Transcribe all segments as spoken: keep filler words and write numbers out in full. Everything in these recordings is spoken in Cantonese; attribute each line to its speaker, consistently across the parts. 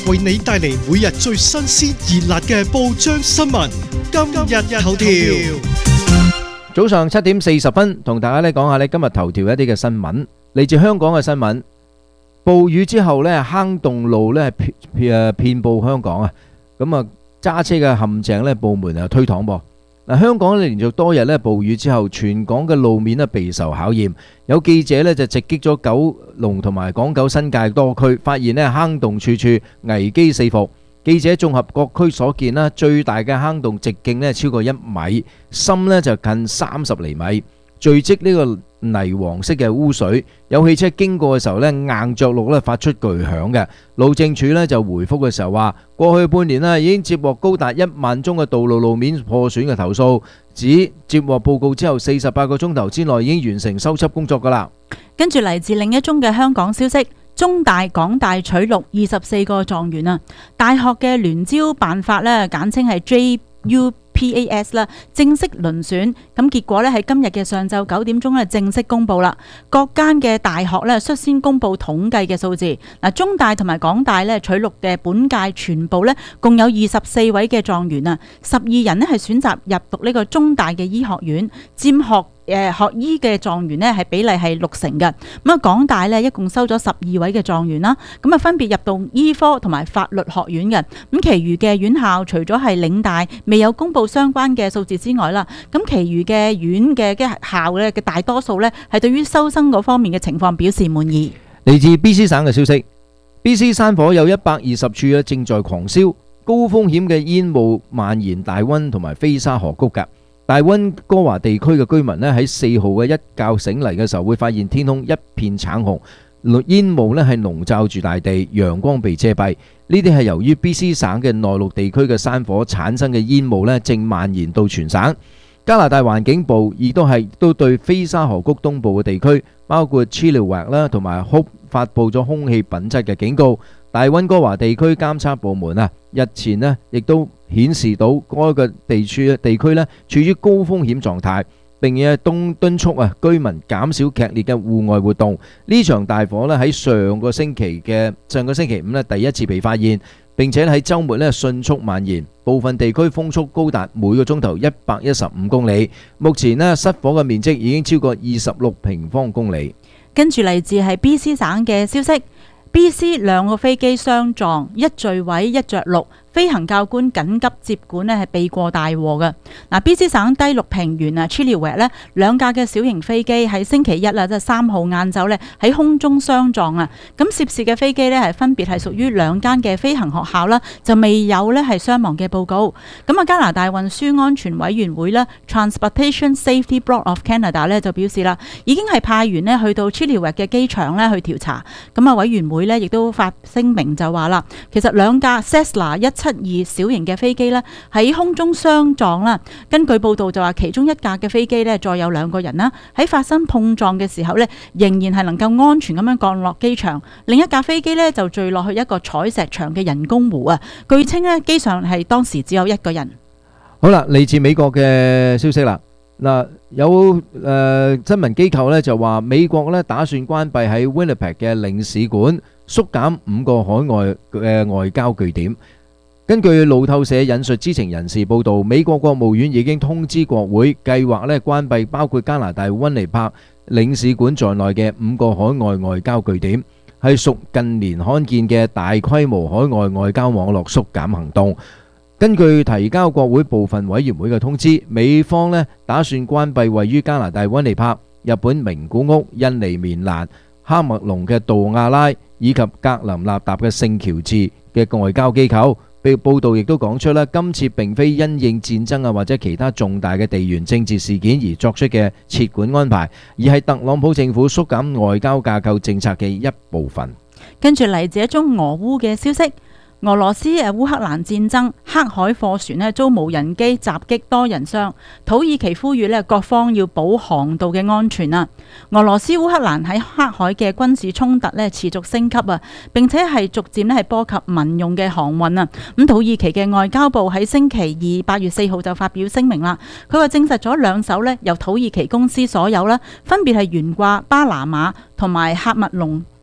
Speaker 1: 為你帶嚟每日最新鮮熱辣嘅報章新聞。今日頭條，
Speaker 2: 早上七點四十分，同大家咧講下咧今日頭條一啲嘅新聞，嚟自香港嘅新聞。暴雨之後咧，坑洞路咧遍誒遍佈香港啊，咁啊揸車嘅陷阱咧，部門啊推搪噃。嗱，香港連續多日咧暴雨之後，全港嘅路面咧備受考驗。有記者咧就直擊咗九龍同埋港九新界多區，發現咧坑洞處處，危機四伏。記者綜合各區所見啦，最大嘅坑洞直徑咧超過一米，深咧就近三十厘米，聚積呢個泥黃色嘅污水，有汽車經過嘅時候咧，硬着陸咧發出巨響嘅。路政署咧就回覆嘅時候話，過去半年咧已經接獲高達一萬宗嘅道路路面破損嘅投訴，指接獲報告之後四十八個鐘頭之內已經完成修葺工作噶啦。
Speaker 3: 跟住嚟自另一宗嘅香港消息，中大、港大取錄二十四個狀元啊，大學嘅聯招辦法咧，簡稱係 J U P A S 啦，正式遴選，咁結果咧喺今日嘅上晝九點鐘咧正式公布啦。各間嘅大學咧率先公布統計嘅數字。嗱，中大同埋港大咧取錄嘅本屆全部咧共有二十四位嘅狀元啊，十二人咧係選擇入讀呢個中大嘅醫學院，佔學誒學醫嘅狀元咧係比例係六成嘅。咁啊，港大咧一共收咗十二位嘅狀元啦，咁啊分別入讀醫科同埋法律學院嘅。咁其餘嘅院校除咗係嶺大未有公布相關嘅數字之外啦，咁其餘嘅院嘅嘅校咧嘅大多數咧係對於收生嗰方面嘅情況表示滿意。
Speaker 2: 嚟自 B C 省嘅消息 ，B C 山火有一百二十處啊正在狂燒，高風險嘅煙霧蔓延大溫同埋飛沙河谷㗎。大溫哥華地區嘅居民咧喺四號嘅一覺醒嚟嘅時候，會發現天空一片橙紅，煙霧咧係籠罩住大地，陽光被遮蔽。呢啲係由於 B C 省嘅內陸地區嘅山火產生嘅煙霧咧，正蔓延到全省。加拿大環境部亦都係都對飛沙河谷東部嘅地區，包括 Chilliwack 啦同埋 Hope 發布咗空氣品質嘅警告。大溫哥華地區監測部門啊，日前咧亦都顯示到該個地處地區咧處於高風險狀態，並且敦敦促啊居民減少劇烈嘅戶外活動。呢場大火咧喺上個星期嘅上個星期五咧第一次被發現，並且喺週末咧迅速蔓延，部分地區風速高達每個鐘頭一百一十五公里。目前咧失火嘅面積已經超過二十六平方公里。
Speaker 3: 跟住嚟自係 B C 省嘅消息。B C 兩個飛機相撞，一墜毀一着陸，飛行教官緊急接管咧係避過大禍嘅。嗱，B C 省低陸平原啊 Chilliwack 咧兩架嘅小型飛機喺星期一啊，即係三號晏晝咧喺空中相撞啊。咁涉事嘅飛機咧係分別係屬於兩間嘅飛行學校啦，就未有咧係傷亡嘅報告。咁啊，加拿大運輸安全委員會啦 Transportation Safety Board of Canada 咧就表示啦，已經係派員咧去到 Chilliwack 嘅機場咧去調查。咁啊，委員會咧亦都發聲明就話啦，其實兩架 Cessna 一七二小型嘅飛機咧喺空中相撞啦。根據報道就話，其中一架嘅飛機咧載有兩個人啦，喺發生碰撞嘅時候咧，仍然係能夠安全咁樣降落機場。另一架飛機咧就墜落去一個採石場嘅人工湖啊。據稱咧，機上係當時只有一個人。
Speaker 2: 好啦，嚟自美國嘅消息啦。嗱，有誒、呃、新聞機構咧就話，美國咧打算關閉喺 Winnipeg 嘅領事館，縮減五個海外嘅外交據點。根據路透社引述知情人士報道，美國國務院已經通知國會，計劃咧關閉包括加拿大溫尼伯領事館在內嘅五個海外外交據點，係屬近年罕見嘅大規模海外外交網絡縮減行動。根據提交國會部分委員會嘅通知，美方咧打算關閉位於加拿大溫尼伯、日本名古屋、印尼棉蘭、哈密龍嘅杜亞拉以及格林納達嘅聖喬治嘅外交機構。被報道亦都講出啦，今次並非因應戰爭啊或者其他重大嘅地緣政治事件而作出嘅撤館安排，而係特朗普政府縮減外交架構政策嘅一部分。
Speaker 3: 跟住嚟自一宗俄烏嘅消息。俄羅斯誒烏克蘭戰爭，黑海貨船咧遭無人機襲擊，多人傷。土耳其呼籲咧各方要保航道嘅安全啊！俄羅斯烏克蘭喺黑海嘅軍事衝突咧持續升級啊，並且係逐漸咧係波及民用嘅航運啊！咁土耳其嘅外交部喺星期二八月四號就發表聲明啦，佢話證實咗兩艘咧由土耳其公司所有啦，分別係懸掛巴拿馬同埋喀麥隆國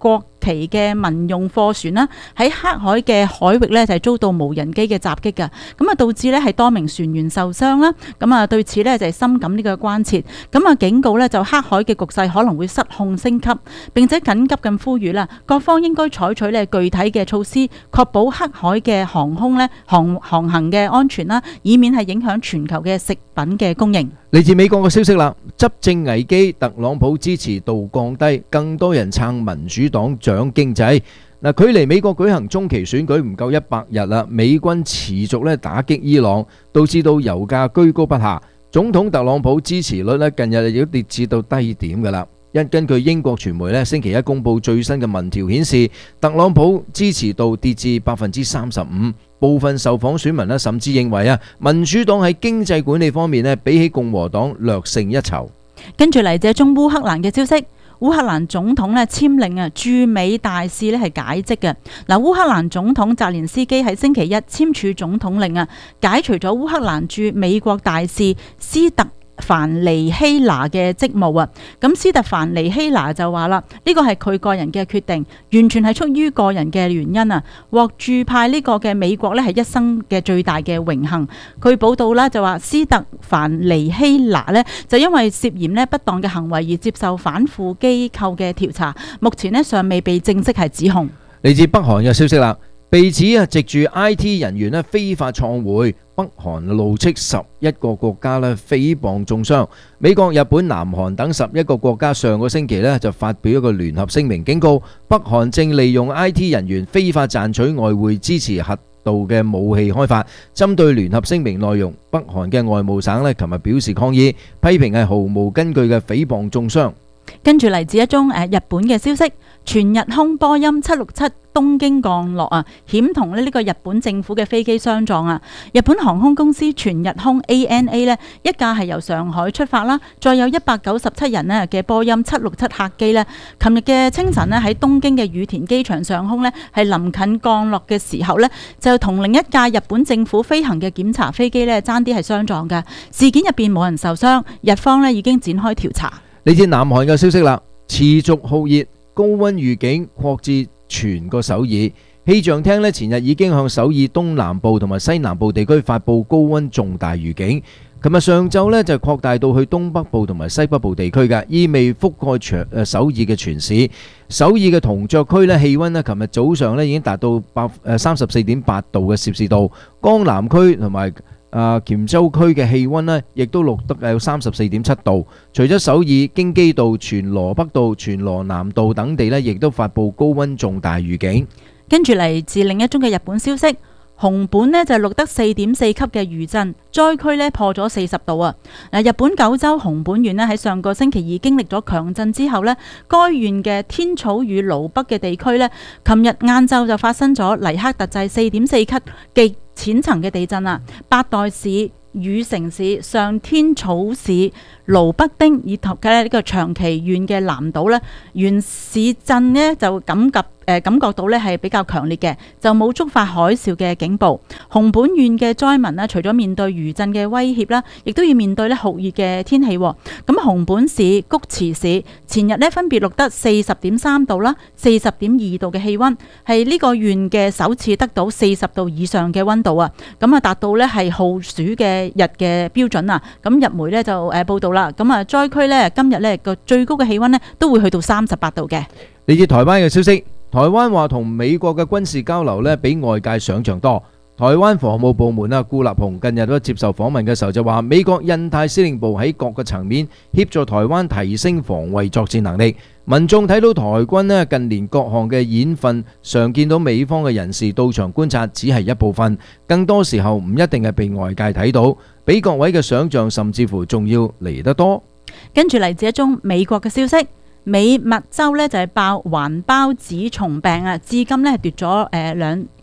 Speaker 3: 旗嘅民用貨船啦，喺黑海嘅海域咧就係遭到無人機嘅襲擊㗎，咁啊導致咧係多名船員受傷啦。咁啊對此咧就係深感呢個關切，咁啊警告咧就黑海嘅局勢可能會失控升級，並且緊急咁呼籲啦，各方應該採取咧具體嘅措施，確保黑海嘅航空咧航航行嘅安全啦，以免係影響全球嘅食品嘅供應。
Speaker 2: 嚟自美國嘅消息啦，執政危機，特朗普支持度降低，更多人撐民主黨掌經濟。嗱，距離美國舉行中期選舉唔夠一百日啦，美軍持續咧打擊伊朗，導致到油價居高不下。總統特朗普支持率咧近日亦都跌至到低點㗎啦。因根據英國傳媒咧星期一公佈最新嘅民調顯示，特朗普支持度跌至百分之三十五。部分受訪選民咧甚至認為啊，民主黨喺經濟管理方面咧比起共和黨略勝一籌。
Speaker 3: 跟住嚟，這宗烏克蘭嘅消息。烏克蘭總統咧簽令啊，駐美大使咧係解職嘅。嗱，烏克蘭總統澤連斯基喺星期一簽署總統令啊，解除咗烏克蘭駐美國大使斯特凡尼希拿嘅職務啊。咁斯特凡尼希拿就話啦，呢個係佢個人嘅決定，完全係出於個人嘅原因啊。獲駐派呢個嘅美國咧係一生嘅最大嘅榮幸。佢報道啦就話，斯特凡尼希拿呢就因為涉嫌呢不當嘅行為而接受反腐機構嘅調查，目前呢尚未被正式係指控。
Speaker 2: 嚟自北韓嘅消息啦，被指啊藉住 I T 人員呢非法創匯，北韓怒斥十一個國家呢誹謗中傷。美國、日本、南韓等十一個國家上個星期呢就發表一個聯合聲明，警告北韓正利用 I T 人員非法賺取外匯，支持核度嘅武器開發。針對聯合聲明內容，北韓嘅外務省呢琴日表示抗議，批評係毫無根據嘅誹謗中傷。
Speaker 3: 跟住嚟自一宗誒日本嘅消息，全日空波音七六七東京降落啊，險同咧呢個日本政府嘅飛機相撞啊。日本航空公司全日空 A N A 呢一架係由上海出發啦，再有一百九十七人呢嘅波音七六七客機呢，琴日嘅清晨呢喺東京嘅羽田機場上空呢係臨近降落嘅時候呢，就同另一架日本政府飛行嘅檢查飛機呢爭啲係相撞嘅。事件入邊冇人受傷，日方呢已經展開調查。
Speaker 2: 呢支南韓嘅消息啦，持續酷熱，高溫預警擴至全個首爾。氣象廳呢前日已經向首爾東南部同埋西南部地區發布高溫重大預警。琴日上晝呢就擴大到去東北部同埋西北部地區嘅，意味覆蓋長誒首爾嘅全市。首爾嘅銅雀區呢氣溫呢，琴日早上呢已經達到百誒三十四點八度嘅攝氏度。江南區同埋啊，黔州區嘅氣溫呢，亦都錄得有三十四點七度。除咗首爾、京畿道、全羅北道、全羅南道等地呢，亦都發布高溫重大預警。
Speaker 3: 跟住嚟自另一宗嘅日本消息，熊本呢就錄得四點四級嘅餘震，災區呢破咗四十度啊！嗱，日本九州熊本縣呢喺上個星期二經歷咗強震之後呢，該縣嘅天草與蘆北嘅地區呢，琴日晏晝就發生咗黎克特制四點四級極淺層嘅地震啊！八代市、羽城市、上天草市、蘆北町以及嘅呢個長崎縣嘅南島呢，原市鎮呢就感覺誒感覺到呢係比較強烈嘅，就冇觸發海嘯嘅警報。熊本縣嘅災民呢，除咗面對餘震嘅威脅啦，亦都要面對呢酷熱嘅天氣。咁熊本市、菊池市前日呢分別錄得四十點三度啦、四十點二度嘅氣温，係呢個縣嘅首次得到四十度以上嘅温度啊！咁啊達到呢係酷暑嘅日嘅標準啊！咁日媒呢就誒報道啦，咁啊災區呢今日呢個最高嘅氣温呢都會去到三十八度嘅。
Speaker 2: 嚟自台灣嘅消息。台灣話同美國嘅軍事交流呢，比外界想象多。台灣防務部門啊，顧立雄近日都接受訪問嘅時候就話，美國印太司令部喺各個層面協助台灣提升防衛作戰能力。民眾睇到台軍呢近年各項嘅演訓，常見到美方嘅人士到場觀察，只係一部分，更多時候唔一定係被外界睇到，比各位嘅想象甚至乎仲要嚟得多。
Speaker 3: 跟住嚟自一宗美國嘅消息。美密州呢就係爆環孢子蟲病啊，至今呢係奪咗誒兩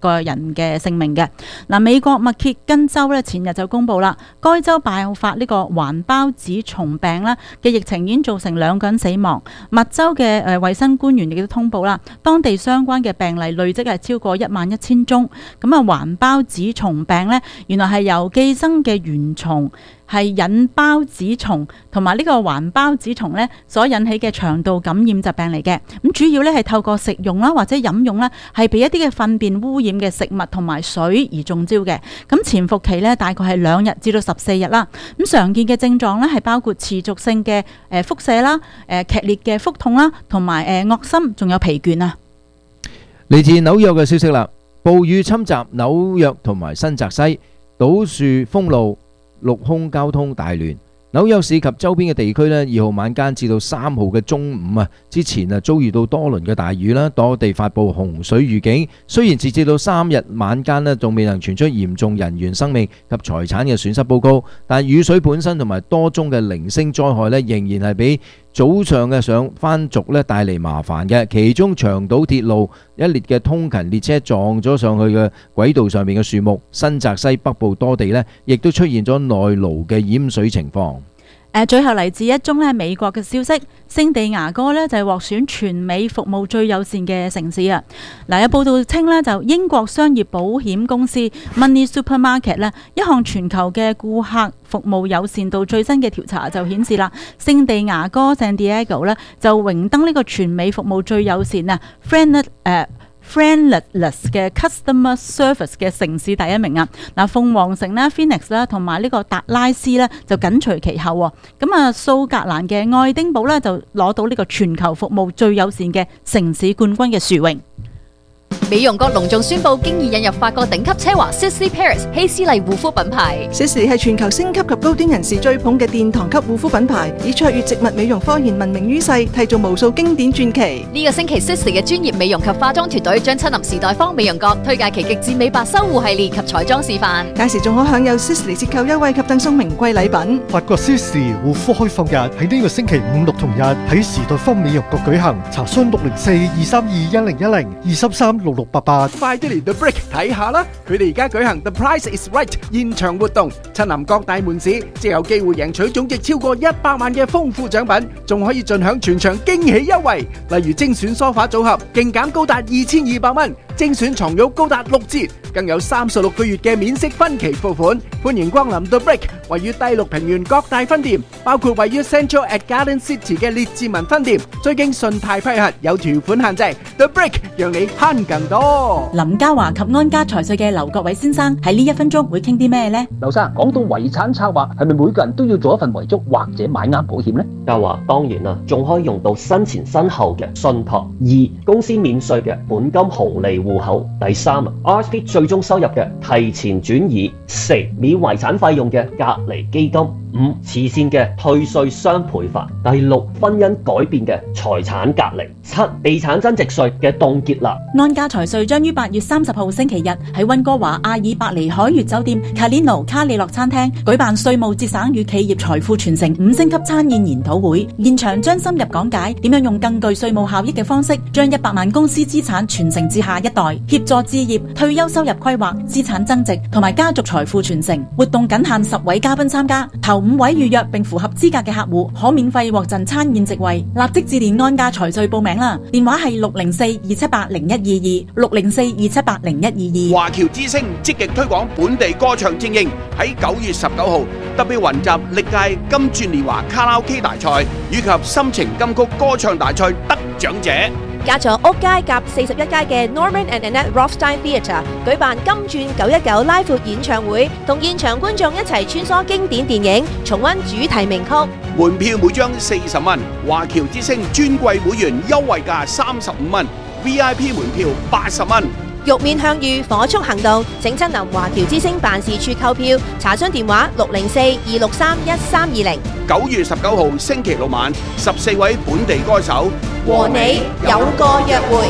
Speaker 3: 個人嘅性命嘅。嗱，美國密歇根州咧前日就公布啦，該州爆發呢個環孢子蟲病啦嘅疫情已經造成兩個人死亡。密州嘅誒衛生官員亦都通報啦，當地相關嘅病例累積係超過一萬一千宗。咁啊，環孢子蟲病咧，原來係由寄生嘅原蟲係引孢子蟲同埋呢個環孢子蟲咧所引起嘅腸道感染疾病嚟嘅。咁主要咧係透過食用啦或者飲用啦，係被一啲嘅糞便污染嘅食物同埋水而中招嘅。咁潛伏期咧大概係兩日至到十四日啦。咁常見嘅症狀咧係包括持續性嘅誒腹瀉啦、誒劇烈嘅腹痛啦，同埋誒惡心，仲有疲倦啊。
Speaker 2: 嚟自紐約嘅消息啦，暴雨侵襲紐約同埋新澤西，倒樹封路，陸空交通大亂。紐約市及周邊嘅地區呢，二號晚間至到三號嘅中午啊，之前啊遭遇到多輪嘅大雨啦，多地發布洪水預警。雖然截至到三日晚間呢，仲未能傳出嚴重人員生命及財產嘅損失報告，但雨水本身同埋多宗嘅零星災害呢，仍然係俾早上嘅上番族咧帶嚟麻煩嘅。其中長島鐵路一列嘅通勤列車撞咗上去嘅軌道上面嘅樹木，新澤西北部多地呢亦都出現咗內澇嘅淹水情況。
Speaker 3: 誒，最後嚟自一宗咧美國嘅消息，聖地牙哥咧就係獲選全美服務最友善嘅城市啊！嗱，有報道稱咧，就英國商業保險公司 Money Supermarket 咧一項全球嘅顧客服務友善度最新嘅調查就顯示啦，聖地牙哥 San Diego 咧就榮登呢個全美服務最友善啊 ，friendly 誒。friendless 嘅 customer service 嘅城市第一名啊！嗱，鳳凰城啦、Phoenix 啦同埋呢個達拉斯咧就緊隨其後喎。咁啊，蘇格蘭嘅愛丁堡咧就攞到呢個全球服務最友善嘅城市冠軍嘅殊榮。
Speaker 4: 美容國隆重宣布，經已引入法國頂級奢華 Sisley Paris 希斯麗護膚品牌。
Speaker 5: Sisley 係全球星級及高端人士追捧嘅殿堂級護膚品牌，以卓越植物美容科研聞名於世，締造無數經典傳奇。
Speaker 4: 呢個星期 Sisley 嘅專業美容及化妝團隊將親臨時代坊美容國，推介其極致美白修護系列及彩妝示範。
Speaker 5: 屆時仲可享有 Sisley 折扣優惠及贈送名貴禮品。
Speaker 1: 法國 Sisley 護膚開放日喺呢個星期五六同日喺時代坊美容國舉行，查詢六零四二三二一零一零二三三六六八八。
Speaker 6: 快啲嚟 The Brick 睇下啦！佢哋而家舉行 The Price is Right 現場活動，親臨各大門市，即有機會贏取總值超過一百萬嘅豐富獎品，仲可以盡享全場驚喜優惠，例如精選梳化組合勁減高達二千二百蚊，精選床褥高達六折，更有三十六個月嘅免息分期付款。歡迎光臨 The Brick， 位於第六平原各大分店，包括位於 Central at Garden City 嘅列治文分店，最經信貸批核，有條款限制。The Brick 讓你慳更多。
Speaker 3: 林嘉華及安家財稅嘅劉國偉先生喺呢一分鐘會傾啲咩呢？
Speaker 7: 劉生，講到遺產策劃，係咪每個人都要做一份遺囑或者買啱保險呢？
Speaker 8: 嘉華當然啦，仲可以用到身前身後嘅信託。二、公司免稅嘅本金紅利戶口。第三啊 ，R S P 最終收入嘅提前轉移。四、免遺產費用嘅隔離基金。五、慈善嘅退稅雙倍法。第六、婚姻改變嘅財產隔離。七、地產增值稅嘅凍結啦。
Speaker 3: 安家財稅將於八月三十號星期日喺溫哥華阿爾伯尼海悅酒店卡列諾卡里諾餐廳舉辦稅務節省與企業財富傳承五星級餐宴研討會，現場將深入講解點樣用更具稅務效益嘅方式，將一百萬公司資產傳承至下一代，協助置業、退休收入規劃、資產增值同埋家族財富傳承。活動僅限十位嘉賓參加，頭五位預約並符合資格嘅客戶可免費獲贈餐宴席位。立即致電安家財稅報名啦，電話係六零四二七八零一二二六零四二七八零一二二。
Speaker 6: 華僑之星積極推廣本地歌唱精英，喺九月十九號特別雲集歷屆金鑽年華卡拉 OK 大賽以及心情金曲歌唱大賽得獎者。
Speaker 9: 加咗屋街夾四十一街嘅 Norman and Annette Rothstein Theatre 舉辦金鑽九一九拉闊演唱會，同現場觀眾一齊穿梭經典電影，重溫主題名曲。
Speaker 6: 門票每張四十蚊，華僑之星尊貴會員優惠價三十五蚊 ，V I P 門票八十蚊。
Speaker 9: 玉面向隅，火速行動，請親臨華僑之星辦事處購票，查詢電話六零四二六三一三二零。
Speaker 6: 九月十九號星期六晚，十四位本地歌手
Speaker 9: 和你有個約會。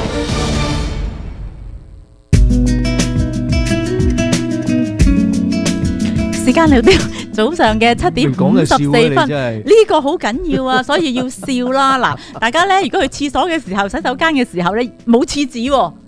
Speaker 3: 時間嚟到早上嘅七點五十四分，呢個好緊要啊，所以要笑啦。嗱，大家咧，如果去廁所嘅時候、洗手間嘅時候咧，冇廁紙喎，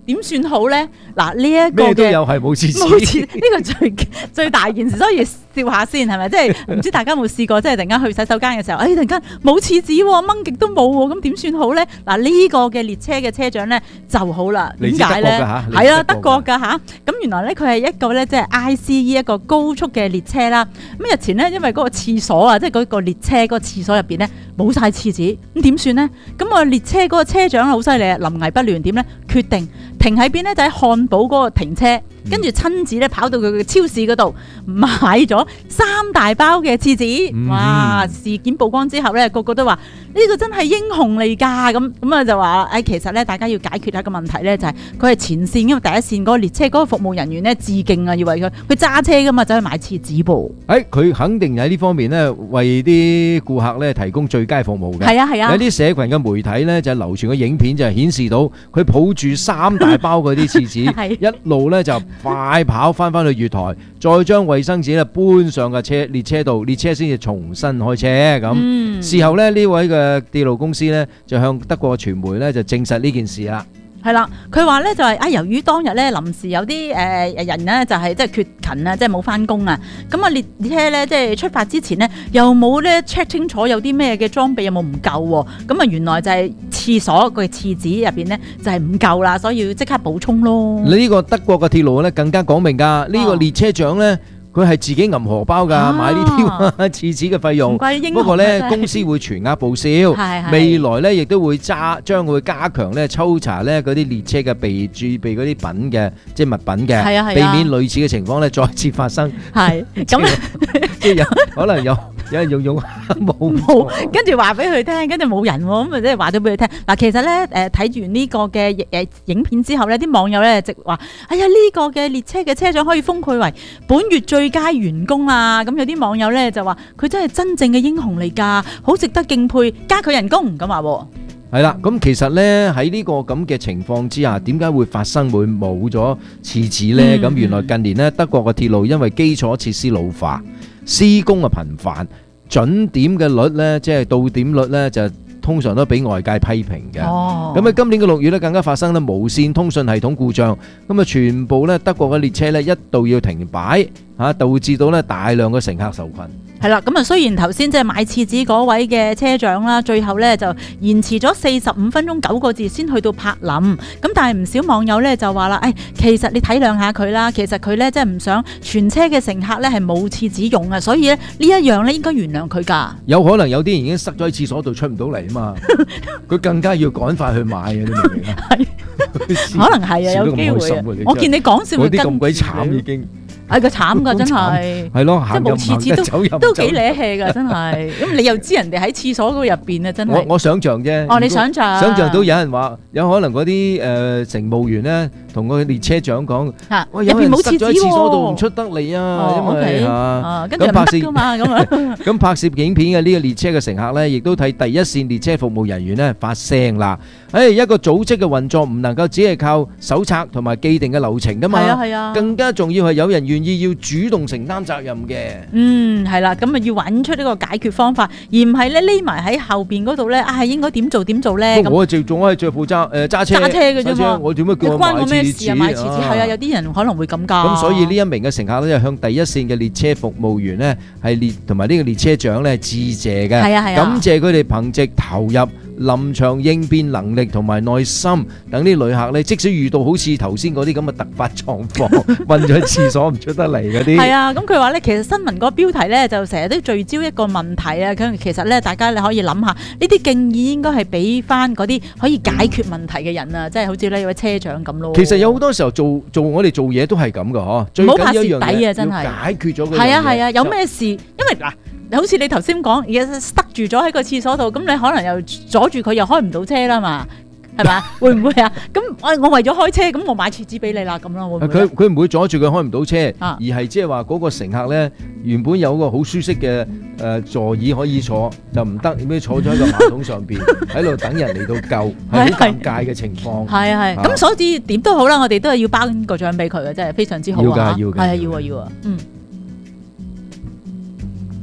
Speaker 3: 點算好咧？嗱，呢一個
Speaker 2: 咩都
Speaker 3: 嘅
Speaker 2: 有係冇廁紙，
Speaker 3: 冇廁呢個最最大件事，所以笑下先係咪？即係唔知大家有冇試過，即係突然間去洗手間嘅時候，誒、哎、突然間冇廁紙喎，掹極都冇喎，咁點算好咧？嗱，呢個嘅列車嘅車長咧就好啦。點解咧？係啊，德國㗎嚇。咁原來咧佢係一個咧即係 I C E 一個高速嘅列車啦。咁日前咧因為嗰個廁所啊，即係嗰個列車嗰個廁所入邊咧冇晒廁紙，咁點算咧？咁我列車嗰個車長好犀利啊，臨危不亂點咧？決定停喺邊咧？就喺漢堡嗰個停車。跟住親自咧跑到佢嘅超市嗰度買咗三大包嘅廁紙，嗯、哇！事件曝光之後咧，個個都話呢、呢個真係英雄嚟㗎，咁咁啊就話誒、哎，其實咧大家要解決一個問題咧，就係佢係前線，因為第一線嗰個列車嗰個服務人員咧致敬啊，要為佢佢揸車㗎嘛，走去買廁紙噃。誒，佢肯定喺呢方面咧，為啲顧客咧提供最佳服務嘅。係啊係啊，有啲社群嘅媒體咧就流傳嘅影片就係顯示到佢抱住三大包嗰啲廁紙，一路咧就快跑翻翻去月台，再將衛生紙咧搬上架車列車度，列車先至重新開車咁。嗯、事後咧呢位嘅鐵路公司咧就向德國傳媒咧就證實呢件事啦。係啦，佢話咧就係、是、啊，由於當日咧臨時有啲誒、呃、人咧就係即係缺勤啊，即係冇翻工啊，咁啊列車咧即係出發之前呢，又冇咧 check 清楚有啲咩嘅裝備有冇唔夠喎，咁啊原來就係廁所個廁紙入邊咧就係唔夠啦，所以要即刻補充咯。呢個德國嘅鐵路咧更加講明㗎，呢、呢個列車長咧。佢係自己銀荷包㗎，啊、買呢啲廁紙嘅費用。不過咧，公司會全額報銷。未來咧，亦都會揸將會加強咧抽查咧嗰啲列車嘅備註備嗰啲品嘅即係物品嘅，係啊係啊、避免類似嘅情況咧再次發生。係咁，即係有可能有有人用用冇冇，跟住話俾佢聽，跟住冇人喎，咁咪即係話咗俾佢聽。嗱，其實咧誒睇完呢個嘅誒影片之後咧，啲網友咧直話：哎呀，呢、呢個嘅列車嘅車長可以封佢為本月最最佳員工啊！咁有啲網友咧就話佢真係真正嘅英雄嚟㗎，好值得敬佩，加佢人工咁話喎。係啦，咁其實咧喺呢個咁嘅情況之下，點解會發生會冇咗廁紙咧？咁、嗯、原來近年咧德國嘅鐵路因為基礎設施老化、施工啊頻繁、準點嘅率咧，即係到點率咧就通常都俾外界批評嘅。哦，咁喺今年嘅六月咧，更加發生咧無線通訊系統故障，咁啊全部咧德國嘅列車咧一度要停擺，嚇導致到咧大量嘅乘客受困。係啦，咁啊雖然頭先即係買廁紙嗰位嘅車長啦，最後咧就延遲咗四十五分鐘九個字先去到柏林，咁但係唔少網友咧就話啦，誒其實你體諒下佢啦，其實佢咧真係唔想全車嘅乘客咧係冇廁紙用啊，所以咧呢一樣咧應該原諒佢㗎。有可能有啲人已經塞咗喺廁所度出唔到嚟啊嘛，佢更加要趕快去買啊！你明唔明啊？可能係啊，有機會啊！我見你講笑，嗰啲咁鬼慘已經。係個慘㗎，真係係咯，即係冇廁紙都都幾瀨氣㗎，真係。咁你又知人哋喺廁所嗰入邊啊，真係。我我想象啫。哦，你想象？想象到有人話，有可能嗰啲誒乘務員咧，同個列車長講：嚇，入邊冇廁紙喎，廁所度唔出得嚟啊，因為嚇。跟住拍攝㗎嘛，咁啊。咁拍攝影片嘅呢個列車嘅乘客咧，亦都睇第一線列車服務人員咧發聲啦。誒，一個組織嘅運作唔能夠只係靠手冊同埋既定嘅流程㗎嘛。係啊係啊。更加重要係有人願。願意要主動承擔責任嘅，嗯係啦，咁啊要揾出呢個解決方法，而唔係咧匿埋喺後邊嗰度咧，啊係應該點做點做咧？我就仲係最負責誒揸車揸車嘅啫嘛，我點解叫我買廁紙啊？買廁紙係啊，有啲人可能會咁噶。咁所以呢一名嘅乘客咧，就向第一線嘅列車服務員咧，係列同埋呢個列車長咧致謝嘅，係啊係啊，感謝佢哋憑藉投入。臨場應變能力同埋耐心，等啲旅客咧，即使遇到好似頭先嗰啲咁嘅突發狀況，困咗喺廁所唔出得嚟嗰啲。係啊，咁佢話咧，其實新聞個標題咧就成日都聚焦一個問題啊。咁其實咧，大家你可以諗下，呢啲建議應該係俾翻嗰啲可以解決問題嘅人啊，即係好似呢位車長咁咯。其實有好多時候做做我哋做嘢都係咁噶嗬，最緊要一樣嘢要解決咗佢。係啊係啊，有咩事？因為嗱。好似你頭先講，而家塞住咗喺個廁所度，咁你可能又阻住佢，又開唔到車啦嘛，係嘛？會唔會啊？咁我我為咗開車，咁我買廁紙俾你啦，咁咯，會唔會？佢佢唔會阻住佢開唔到車，啊、而係即係話嗰個乘客咧，原本有個好舒適嘅誒座椅可以坐，就唔得，點解坐咗喺個馬桶上邊，喺度等人嚟到救，係好尷尬嘅情況。係啊係，咁所以點都好啦，我哋都係要頒個獎俾佢嘅，真係非常之好啊！要㗎要㗎，係啊要啊要啊，嗯。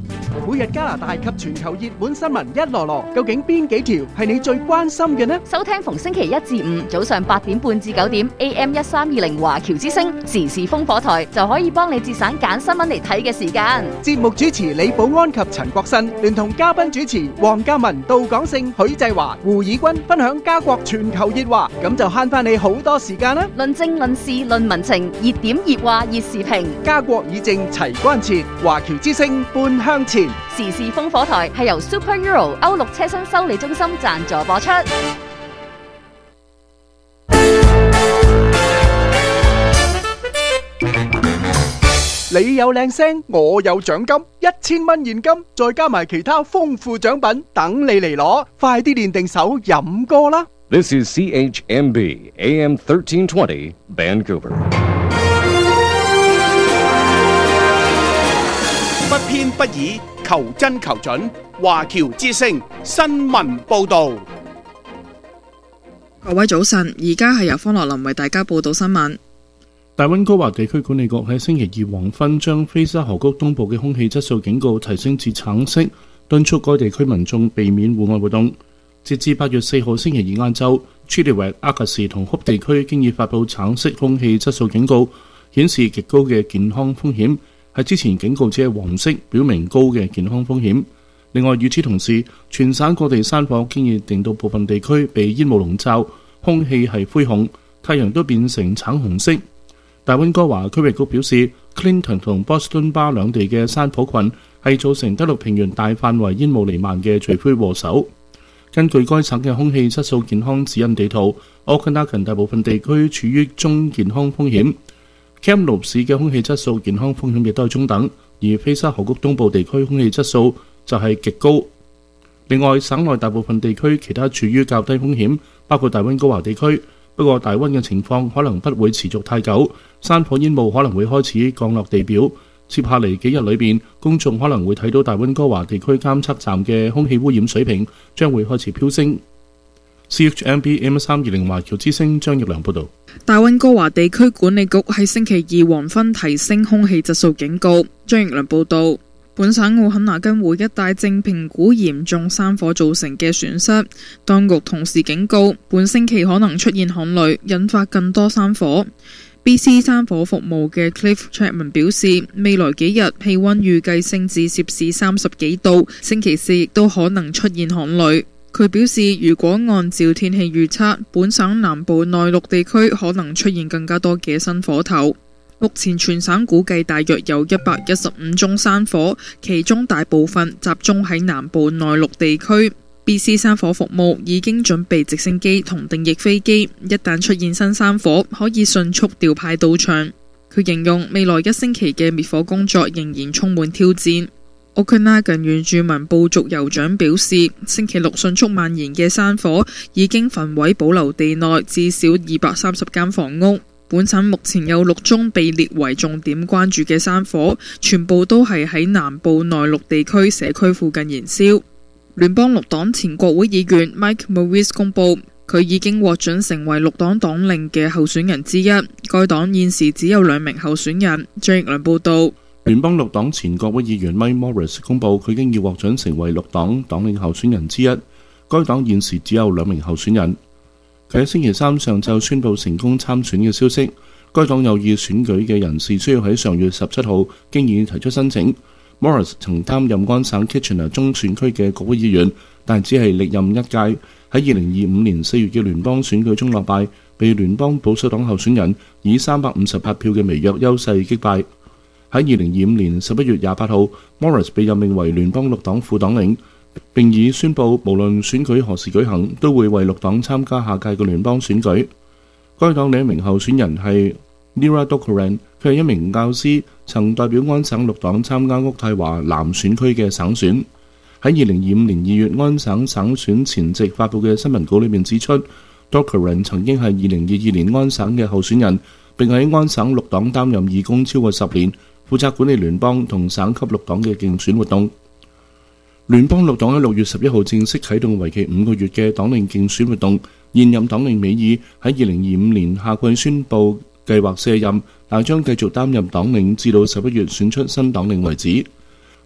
Speaker 6: 每日加拿大及全球熱門新聞一籮籮，究竟邊幾條係你最關心嘅呢？
Speaker 4: 收聽逢星期一至五早上八點半至九點 A M 一三二零華僑之聲時事風火台，就可以幫你節省揀新聞嚟睇嘅時間。
Speaker 6: 節目主持李寶安及陳國新，聯同嘉賓主持黃嘉文、杜廣勝、許濟華、胡以軍分享家國全球熱話，咁就慳翻你好多時間啦！
Speaker 4: 論政論事論民情，熱點熱話熱時評，
Speaker 6: 家國以正齊關切，華僑之聲半向前。
Speaker 4: 時事風火台係由 Super Euro 歐陸車身修理中心贊助播出。
Speaker 6: 你有靚聲，我有獎金，一千蚊現金，再加埋其他豐富獎品，等你嚟攞，快啲練定手飲歌啦！
Speaker 10: This is C H M B A M thirteen twenty Vancouver。
Speaker 11: 不偏不倚，求真求準，華僑之聲新聞報導。
Speaker 12: 各位早晨，而家係由方樂林為大家報道新聞。
Speaker 13: 大溫哥華地區管理局喺星期二黃昏將菲沙河谷東部嘅空氣質素警告提升至橙色，敦促該地區民眾避免戶外活動。截至八月四號星期二晏晝 Chilliwack、阿卡士同 Hope 地區經已發布橙色空氣質素警告，顯示極高嘅健康風險，係之前警告只係黃色，表明高嘅健康風險。另外，與此同時，全省各地山火經已令到部分地區被煙霧籠罩，空氣係灰紅，太陽都變成橙紅色。大溫哥華區域局表示 ，Clinton 同 Boston Bar 兩地嘅山火群係造成德陸平原大範圍煙霧彌漫嘅罪魁禍首。根據該省嘅空氣質素健康指引地圖 ，Okanagan 大部分地區處於中健康風險。Kamloops 市嘅空氣質素健康風險亦都係中等，而菲沙河谷東部地區空氣質素就係極高。另外，省內大部分地區其他處於較低風險，包括大溫哥華地區。不過，大溫嘅情況可能不會持續太久，山火煙霧可能會開始降落地表。接下嚟幾日裏邊，公眾可能會睇到大溫哥華地區監測站嘅空氣污染水平將會開始飆升。C H M B M 三二零華僑之聲張奕良報導。
Speaker 12: 大溫哥華地區管理局喺星期二黃昏提升空氣質素警告。張奕良報導。本省奧肯納根湖一帶正評估嚴重山火造成嘅損失，當局同時警告，本星期可能出現旱雷，引發更多山火。B C 山火服務嘅 Cliff Chapman 表示，未來幾日氣溫預計升至攝氏三十幾度，星期四亦都可能出現旱雷。佢表示，如果按照天氣預測，本省南部內陸地區可能出現更加多嘅新火頭。目前全省估計大約有一百一十五宗山火，其中大部分集中喺南部內陸地區。B C 山火服務已經準備直升機同定翼飛機，一旦出現新山火，可以迅速調派到場。佢形容未來一星期嘅滅火工作仍然充滿挑戰。Okanagan 原住民部族酋長表示，星期六迅速蔓延嘅山火已經焚毀保留地內至少二百三十間房屋。本省目前有六宗被列為重點關注嘅山火，全部都係喺南部內陸地區社區附近燃燒。聯邦綠黨前國會議員 Mike Maurice 公佈，佢已經獲准成為綠黨黨領嘅候選人之一。該黨現時只有兩名候選人。張奕良報導。
Speaker 13: 聯邦綠黨前國會議員 Mike Morris 公佈，佢已經要獲准成為綠黨黨領候選人之一。該黨現時只有兩名候選人。佢喺星期三上晝宣布成功參選嘅消息。該黨有意選舉嘅人士需要喺上月十七號經已提出申請。Morris 曾擔任安省 Kitchener 中選區嘅國會議員，但只係歷任一屆。喺二零二五年四月嘅聯邦選舉中落敗，被聯邦保守黨候選人以三百五十八票嘅微弱優勢擊敗。喺二零二五年十一月廿八號 ，Morris 被任命為聯邦綠黨副黨領，並已宣布無論選舉何時舉行，都會為綠黨參加下屆嘅聯邦選舉。該黨另一名候選人係 Nira Dokoran， 佢係一名教師，曾代表安省綠黨參加渥太華南選區嘅省選。喺二零二五年二月安省省選前夕發布嘅新聞稿裏面指出 ，Dokoran 曾經係二零二二年安省嘅候選人，並喺安省綠黨擔任義工超過十年，負責管理聯邦同省級綠黨嘅競選活動。聯邦綠黨喺六月十一號正式啟動為期五個月嘅黨領競選活動。現任黨領美爾喺二零二五年夏季宣布計劃卸任，但將繼續擔任黨領至到十一月選出新黨領為止。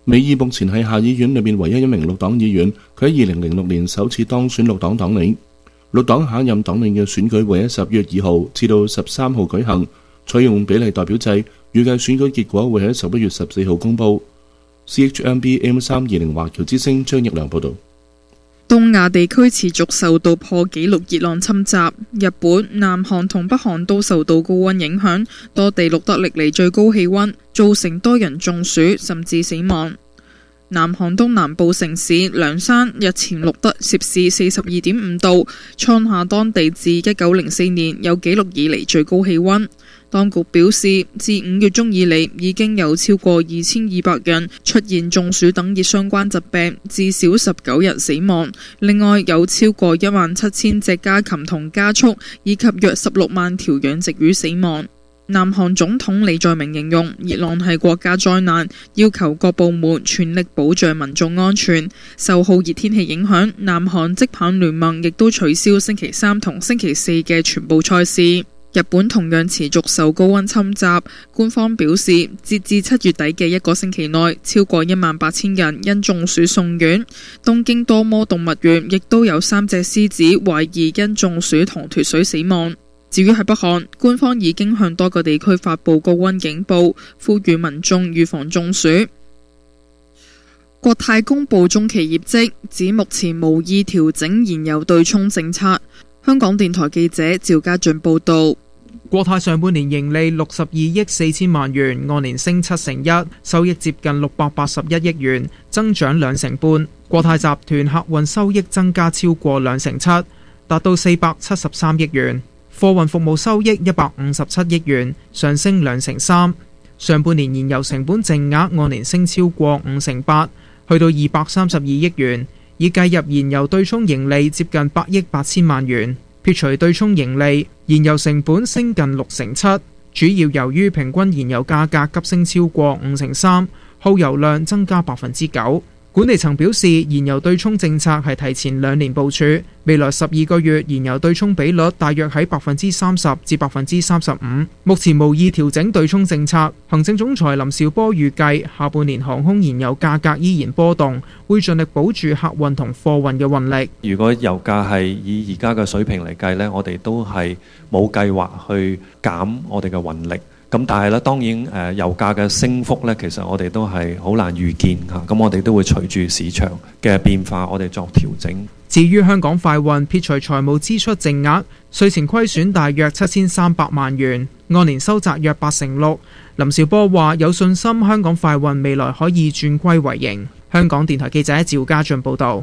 Speaker 13: 美爾目前係下議院裏面唯一一名綠黨議員，佢喺二零零六年首次當選綠黨黨領。綠黨下任黨領嘅選舉會喺十月二號至到十三號舉行，採用比例代表制，預計選舉結果會喺十一月十四號公佈。C H M B A M 三二零華僑之聲張益良報導。
Speaker 12: 東亞地區持續受到破紀錄熱浪侵襲，日本、南韓同北韓都受到高溫影響，多地錄得歷嚟最高氣溫，造成多人中暑甚至死亡。南韓東南部城市涼山日前錄得攝氏四十二點五度，創下當地自一九零四年有紀錄以嚟最高氣溫。當局表示，自五月中以嚟已經有超過二千二百人出現中暑等熱相關疾病，至少十九人死亡。另外有超過一萬七千隻家禽同家畜，以及約十六萬條養殖魚死亡。南韓總統李在明形容熱浪係國家災難，要求各部門全力保障民眾安全。受酷熱天氣影響，南韓職棒聯盟亦都取消星期三同星期四嘅全部賽事。日本同樣持續受高溫侵襲，官方表示，截至七月底嘅一個星期內，超過一萬八千人因中暑送院。東京多摩動物園亦都有三隻獅子懷疑因中暑同脫水死亡。至於喺北韓，官方已經向多個地區發布高溫警報，呼籲民眾預防中暑。國泰公布中期業績，指目前無意調整燃油對沖政策。香港電台記者趙家俊報道。
Speaker 14: 國泰上半年盈利六十二億四千萬元，按年升七成一，收益接近六百八十一億元，增長兩成半。國泰集團客運收益增加超過兩成七，達到四百七十三億元。貨運服務收益一百五十七億元，上升兩成三。上半年燃油成本淨額按年升超過五成八，去到二百三十二億元，已計入燃油對沖盈利接近八億八千萬元。撇除對沖盈利，燃油成本升近六成七，主要由於平均燃油價格急升超過五成三，耗油量增加百分之九。管理層表示，燃油對沖政策係提前兩年部署，未來十二個月燃油對沖比率大約喺百分之三十至百分之三十五。目前無意調整對沖政策。行政總裁林紹波預計，下半年航空燃油價格依然波動，會盡力保住客運同貨運嘅運力。
Speaker 15: 如果油價係以而家嘅水平嚟計呢，我哋都係冇計劃去減我哋嘅運力。咁但係咧，當然誒油價嘅升幅咧，其實我哋都係好難預見嚇。咁我哋都會隨住市場嘅變化，我哋作調整。
Speaker 14: 至於香港快運，撇除財務支出淨額，稅前虧損大約七千三百萬元，按年收窄約八成六。林紹波話有信心香港快運未來可以轉虧為盈。香港電台記者趙家俊報導。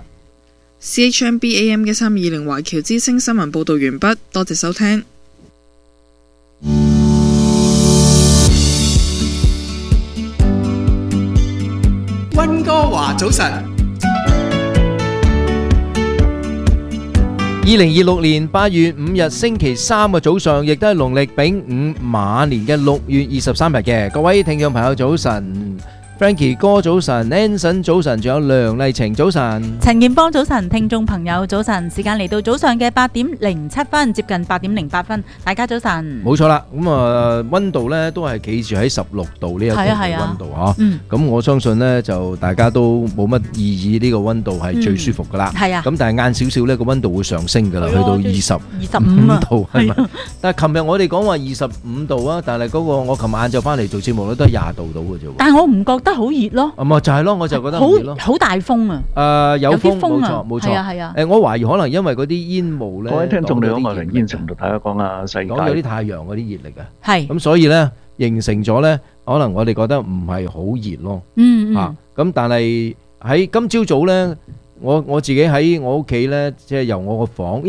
Speaker 12: C H M B A M 一三二零華僑之聲新聞報導完畢，多謝收聽。
Speaker 6: 溫哥華早晨，
Speaker 2: 二零二六年八月五日星期三嘅早上，亦都係農曆丙午馬年嘅六月二十三日嘅。各位聽眾朋友早晨。Frankie 哥早晨 ，Anson 早晨，仲有梁麗晴早晨，
Speaker 3: 陳健邦早晨，聽眾朋友早晨，時間嚟到早上嘅八點零七分，接近八點零八分，大家早晨。
Speaker 2: 冇錯啦，咁啊溫度咧都係企住喺十六度呢一個嘅溫度嗬，咁我相信咧就大家都冇乜異議，呢個溫度係最舒服噶啦。係啊，咁但係晏少少咧個溫度會上升噶啦，去到二十二十五度係咪？但係琴日我哋講話二十五度啊，但係嗰個我琴晚晏晝翻嚟做節目咧都係廿度到嘅啫。
Speaker 3: 但係我唔覺得好熱咯，
Speaker 2: 咁啊就係咯，我就覺得好熱咯，
Speaker 3: 好大風啊！
Speaker 2: 誒有風，冇錯冇錯，
Speaker 3: 係啊係啊。
Speaker 2: 誒我懷疑可能因為嗰啲煙霧咧，
Speaker 16: 各位聽眾你好，我係煙城同大家講下世界，
Speaker 2: 講有啲太陽嗰啲熱力啊，
Speaker 3: 係
Speaker 2: 咁所以咧形成咗咧，可能我哋覺得唔係好熱咯，
Speaker 3: 嗯嗯，
Speaker 2: 嚇咁但係喺今朝早咧，我我自己喺我屋企咧，即係由我個房。